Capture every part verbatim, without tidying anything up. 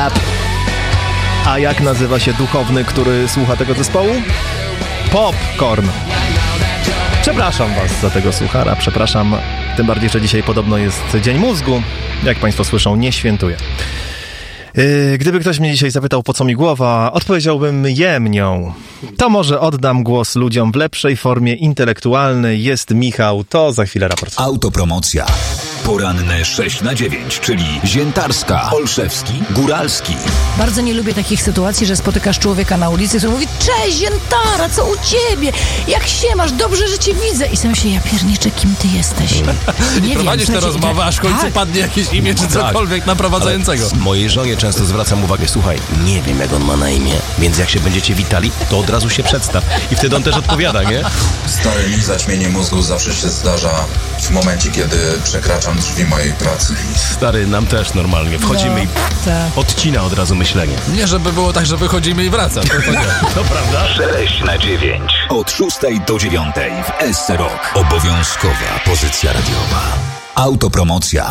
Rap. A jak nazywa się duchowny, który słucha tego zespołu? Popcorn. Przepraszam was za tego suchara, przepraszam, tym bardziej, że dzisiaj podobno jest Dzień Mózgu. Jak państwo słyszą, nie świętuję. Yy, gdyby ktoś mnie dzisiaj zapytał, po co mi głowa, odpowiedziałbym, jem nią. To może oddam głos ludziom w lepszej formie intelektualnej. Jest Michał, to za chwilę raport. Autopromocja. Poranne sześć na dziewięć, czyli Ziętarska, Olszewski, Góralski. Bardzo nie lubię takich sytuacji, że spotykasz człowieka na ulicy, który mówi: cześć, Ziętara, co u ciebie? Jak się masz? Dobrze, że cię widzę. I sam się, ja pierniczę, kim ty jesteś? Nie prowadzisz tę rozmowę, aż w końcu tak. padnie jakieś imię czy cokolwiek tak. naprowadzającego. Ale mojej żonie często zwracam uwagę: słuchaj, nie wiem, jak on ma na imię, więc jak się będziecie witali, to od razu się przedstaw. I wtedy on też odpowiada, nie? Stare mi zaćmienie mózgu zawsze się zdarza w momencie, kiedy przekraczam drzwi mojej pracy. Stary, nam też normalnie. Wchodzimy no, i tak. odcina od razu myślenie. Nie, żeby było tak, że wychodzimy i wraca. To, to, to prawda? sześć na dziewięć. Od szóstej do dziewiątej w S C Rock. Obowiązkowa pozycja radiowa. Autopromocja.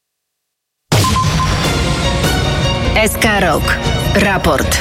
S K Rock. Raport.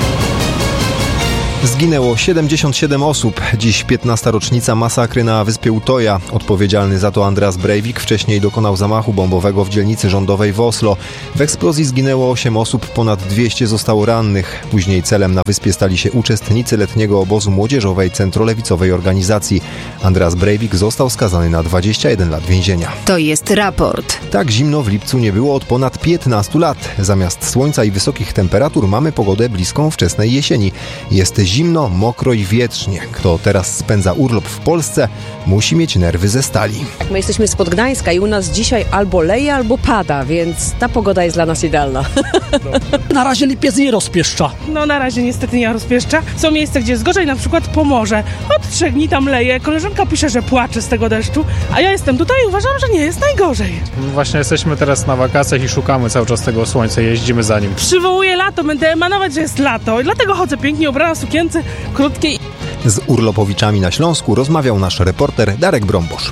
Zginęło siedemdziesiąt siedem osób. Dziś piętnasta rocznica masakry na wyspie Utoja. Odpowiedzialny za to Andreas Breivik wcześniej dokonał zamachu bombowego w dzielnicy rządowej w Oslo. W eksplozji zginęło osiem osób, ponad dwieście zostało rannych. Później celem na wyspie stali się uczestnicy letniego obozu młodzieżowej centrolewicowej organizacji. Andreas Breivik został skazany na dwadzieścia jeden lat więzienia. To jest raport. Tak zimno w lipcu nie było od ponad piętnastu lat. Zamiast słońca i wysokich temperatur mamy pogodę bliską wczesnej jesieni. Jest zimno, mokro i wietrznie. Kto teraz spędza urlop w Polsce, musi mieć nerwy ze stali. My jesteśmy spod Gdańska i u nas dzisiaj albo leje, albo pada, więc ta pogoda jest dla nas idealna. Na razie lipiec nie rozpieszcza. No na razie niestety nie rozpieszcza. Są miejsca, gdzie jest gorzej, na przykład Pomorze. Od trzech dni tam leje. Koleżanka pisze, że płacze z tego deszczu, a ja jestem tutaj i uważam, że nie jest najgorzej. Właśnie jesteśmy teraz na wakacjach i szukamy cały czas tego słońca, jeździmy za nim. Przywołuję lato, będę emanować, że jest lato i dlatego chodzę pięknie ubrana w sukience krótkiej. Z urlopowiczami na Śląsku rozmawiał nasz reporter Darek Brombosz.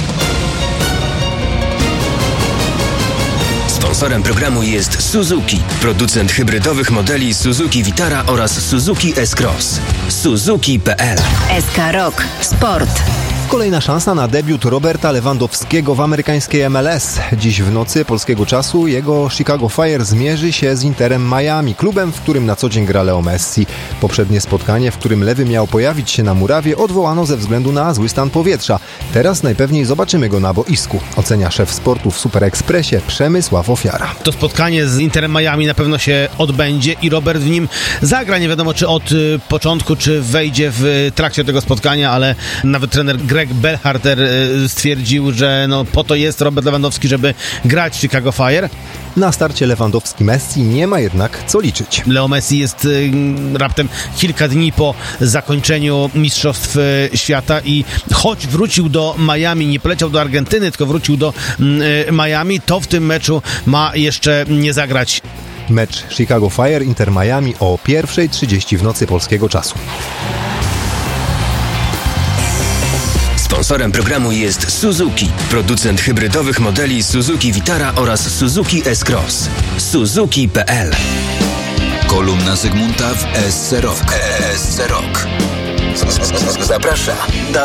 Sponsorem programu jest Suzuki, producent hybrydowych modeli Suzuki Vitara oraz Suzuki S-Cross. Suzuki kropka p l. S K Rock. Sport. Kolejna szansa na debiut Roberta Lewandowskiego w amerykańskiej M L S. Dziś w nocy polskiego czasu jego Chicago Fire zmierzy się z Interem Miami, klubem, w którym na co dzień gra Leo Messi. Poprzednie spotkanie, w którym Lewy miał pojawić się na murawie, odwołano ze względu na zły stan powietrza. Teraz najpewniej zobaczymy go na boisku, ocenia szef sportu w Super Expressie Przemysław Ofiara. To spotkanie z Interem Miami na pewno się odbędzie i Robert w nim zagra. Nie wiadomo, czy od y, początku, czy wejdzie w trakcie tego spotkania, ale nawet trener Greg Berhalter stwierdził, że no po to jest Robert Lewandowski, żeby grać w Chicago Fire. Na starcie Lewandowski-Messi nie ma jednak co liczyć. Leo Messi jest y, raptem kilka dni po zakończeniu Mistrzostw y, Świata i choć wrócił do Miami, nie poleciał do Argentyny, tylko wrócił do y, Miami, to w tym meczu ma jeszcze nie zagrać. Mecz Chicago Fire Inter Miami o pierwsza trzydzieści w nocy polskiego czasu. Sponsorem programu jest Suzuki, producent hybrydowych modeli Suzuki Vitara oraz Suzuki S-Cross. Suzuki kropka p l. Kolumna Zygmunta w S C Rock. S C Rock. Zaprasza